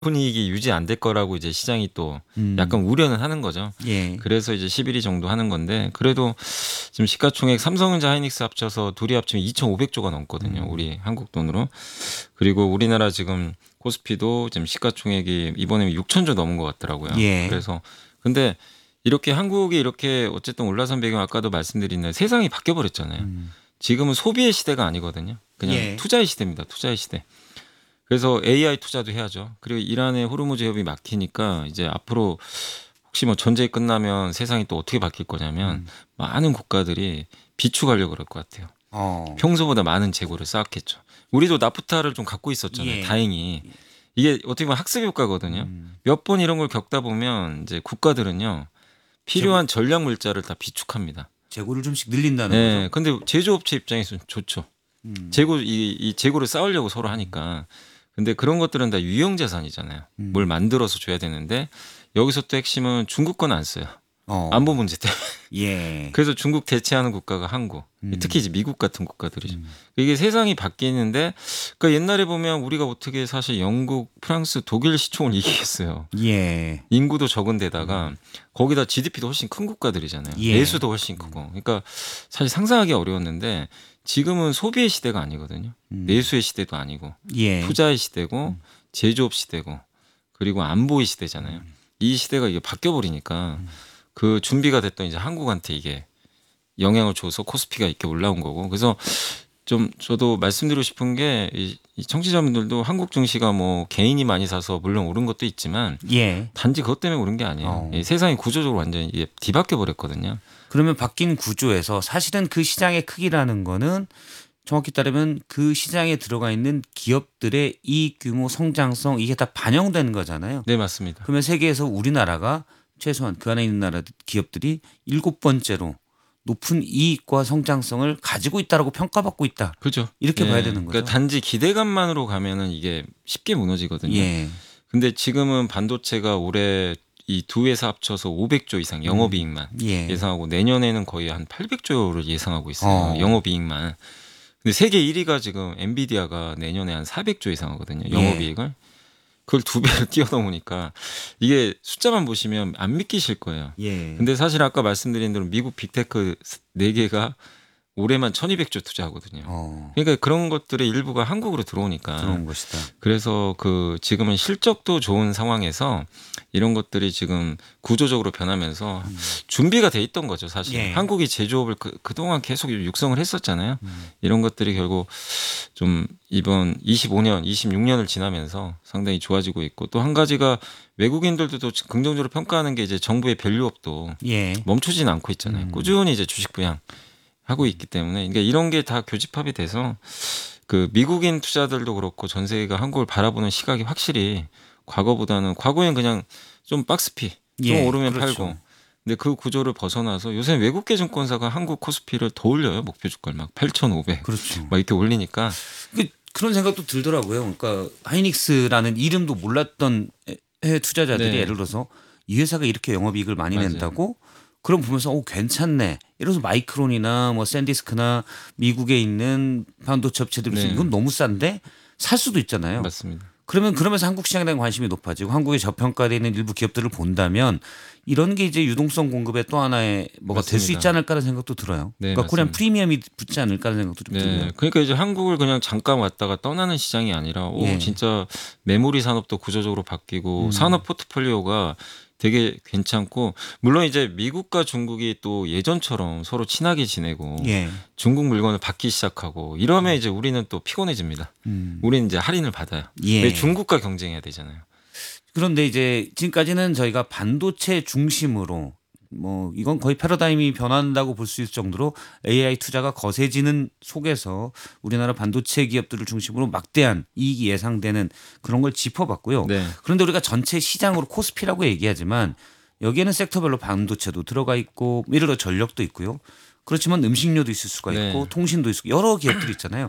분위기 유지 안 될 거라고 이제 시장이 또 음. 약간 우려는 하는 거죠. 예. 그래서 이제 11위 정도 하는 건데 그래도 지금 시가총액 삼성전자 하이닉스 합쳐서 둘이 합치면 2,500조가 넘거든요. 우리 한국 돈으로. 그리고 우리나라 지금 코스피도 지금 시가총액이 이번에 6,000조 넘은 것 같더라고요. 예. 그래서 근데 이렇게 한국이 이렇게 어쨌든 올라선 배경 아까도 말씀드린 대로 세상이 바뀌어 버렸잖아요. 지금은 소비의 시대가 아니거든요. 그냥 예. 투자의 시대입니다. 투자의 시대. 그래서 AI 투자도 해야죠. 그리고 이란의 호르무즈 해협이 막히니까 이제 앞으로 혹시 뭐 전쟁이 끝나면 세상이 또 어떻게 바뀔 거냐면 많은 국가들이 비축하려고 그럴 것 같아요. 평소보다 많은 재고를 쌓았겠죠. 우리도 나프타를 좀 갖고 있었잖아요. 예. 다행히. 이게 어떻게 보면 학습 효과거든요. 몇 번 이런 걸 겪다 보면 이제 국가들은요. 필요한 전략 물자를 다 비축합니다. 재고를 좀씩 늘린다는 네. 거죠. 근데 제조업체 입장에서는 좋죠. 이 재고를 쌓으려고 서로 하니까. 근데 그런 것들은 다 유형 자산이잖아요. 뭘 만들어서 줘야 되는데 여기서 또 핵심은 중국 건 안 써요. 안보 문제 때문에. 예. 그래서 중국 대체하는 국가가 한국. 특히 이제 미국 같은 국가들이죠. 이게 세상이 바뀌는데 그러니까 옛날에 보면 우리가 어떻게 사실 영국, 프랑스, 독일 시총을 이기겠어요. 예. 인구도 적은 데다가 거기다 GDP도 훨씬 큰 국가들이잖아요. 예. 내수도 훨씬 크고. 그러니까 사실 상상하기 어려웠는데 지금은 소비의 시대가 아니거든요. 내수의 시대도 아니고 예. 투자의 시대고 제조업 시대고 그리고 안보의 시대잖아요. 이 시대가 이게 바뀌어 버리니까 그 준비가 됐던 이제 한국한테 이게 영향을 줘서 코스피가 이렇게 올라온 거고. 그래서 좀 저도 말씀드리고 싶은 게 이 청취자분들도 한국 증시가 뭐 개인이 많이 사서 물론 오른 것도 있지만 예. 단지 그것 때문에 오른 게 아니에요. 이 세상이 구조적으로 완전히 이게 뒤바뀌어 버렸거든요. 그러면 바뀐 구조에서 사실은 그 시장의 크기라는 거는 정확히 따르면 그 시장에 들어가 있는 기업들의 이익 규모, 성장성 이게 다 반영되는 거잖아요. 네, 맞습니다. 그러면 세계에서 우리나라가 최소한 그 안에 있는 나라 기업들이 7번째로 높은 이익과 성장성을 가지고 있다라고 평가받고 있다. 그렇죠. 이렇게 봐야 되는 거죠. 그러니까 단지 기대감만으로 가면은 이게 쉽게 무너지거든요. 예. 근데 지금은 반도체가 올해 이 두 회사 합쳐서 500조 이상 영업이익만 예. 예상하고 내년에는 거의 한 800조를 예상하고 있어요. 어. 영업이익만. 근데 세계 1위가 지금 엔비디아가 내년에 한 400조 이상 하거든요. 영업이익을. 그걸 두 배를 뛰어넘으니까 이게 숫자만 보시면 안 믿기실 거예요. 예. 근데 사실 아까 말씀드린 대로 미국 빅테크 4개가 올해만 1200조 투자하거든요. 그러니까 그런 것들의 일부가 한국으로 들어오니까. 들어온 것이다. 그래서 그 지금은 실적도 좋은 상황에서 이런 것들이 지금 구조적으로 변하면서 준비가 돼 있던 거죠, 사실. 예. 한국이 제조업을 그동안 계속 육성을 했었잖아요. 이런 것들이 결국 좀 이번 25년, 26년을 지나면서 상당히 좋아지고 있고 또 한 가지가 외국인들도 또 긍정적으로 평가하는 게 이제 정부의 밸류업도 예. 멈추진 않고 있잖아요. 꾸준히 이제 주식 부양 하고 있기 때문에 그러니까 이런 게 다 교집합이 돼서 그 미국인 투자들도 그렇고 전 세계가 한국을 바라보는 시각이 확실히 과거보다는 과거엔 그냥 좀 박스피 좀 예, 오르면 그렇죠. 팔고 근데 그 구조를 벗어나서 요새 외국계 증권사가 한국 코스피를 더 올려요. 목표 주가를 막 8,500. 그렇죠. 막 이렇게 올리니까 그런 생각도 들더라고요. 그러니까 하이닉스라는 이름도 몰랐던 해외 투자자들이 네. 예를 들어서 이 회사가 이렇게 영업이익을 많이 맞아요. 낸다고 그럼 보면서 괜찮네. 예를 들어서 마이크론이나 뭐 샌디스크나 미국에 있는 반도체 업체들 네. 이건 너무 싼데 살 수도 있잖아요. 맞습니다. 그러면서 한국 시장에 대한 관심이 높아지고 한국에 저평가되어 있는 일부 기업들을 본다면 이런 게 이제 유동성 공급의 또 하나의 뭐가 될 수 맞습니다. 있지 않을까라는 생각도 들어요. 네, 그러니까 코리안 맞습니다. 프리미엄이 붙지 않을까라는 생각도 좀 들고요. 네, 그러니까 이제 한국을 그냥 잠깐 왔다가 떠나는 시장이 아니라 예. 진짜 메모리 산업도 구조적으로 바뀌고 산업 포트폴리오가 되게 괜찮고 물론 이제 미국과 중국이 또 예전처럼 서로 친하게 지내고 예. 중국 물건을 받기 시작하고 이러면 이제 우리는 또 피곤해집니다. 우리는 이제 할인을 받아요. 예. 왜 중국과 경쟁해야 되잖아요. 그런데 이제 지금까지는 저희가 반도체 중심으로 뭐 이건 거의 패러다임이 변한다고 볼 수 있을 정도로 AI 투자가 거세지는 속에서 우리나라 반도체 기업들을 중심으로 막대한 이익이 예상되는 그런 걸 짚어봤고요. 네. 그런데 우리가 전체 시장으로 코스피라고 얘기하지만 여기에는 섹터별로 반도체도 들어가 있고 예를 들어 전력도 있고요. 그렇지만 음식료도 있을 수가 있고 네. 통신도 있고 여러 기업들이 있잖아요.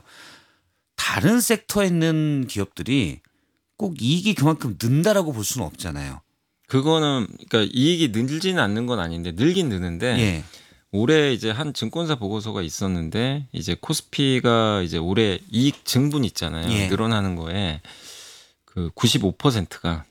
다른 섹터에 있는 기업들이 꼭 이익이 그만큼 는다라고 볼 수는 없잖아요. 그거는 그러니까 이익이 늘지는 않는 건 아닌데 늘긴 느는데 예. 올해 이제 한 증권사 보고서가 있었는데 이제 코스피가 이제 올해 이익 증분 있잖아요. 예. 늘어나는 거에 그 95%가